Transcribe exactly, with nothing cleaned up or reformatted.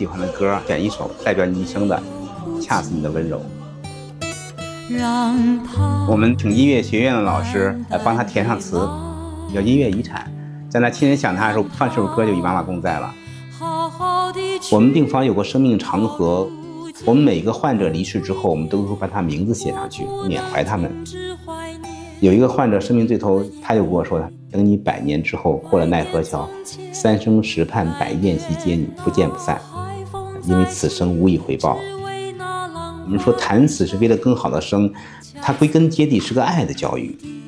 喜欢的歌，选一首代表你一生的《恰似你的温柔》。我们请音乐学院的老师来帮他填上词，叫音乐遗产。在他亲人想他的时候，放这首歌就与妈妈共在了。我们病房有个生命长河，我们每个患者离世之后，我们都会把他名字写上去，缅怀他们。有一个患者生命最头，他就跟我说，等你百年之后过了奈何桥，三生石畔百宴席接你，不见不散，因为此生无以回报。我们说谈死是为了更好的生，它归根结底是个爱的教育。